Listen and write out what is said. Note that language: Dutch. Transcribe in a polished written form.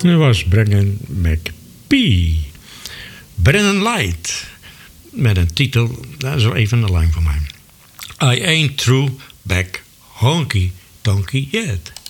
Dat was Brennan McPhee. Brennan Light. Met een titel, dat is wel even een lang voor mij. I ain't through back honky tonky yet.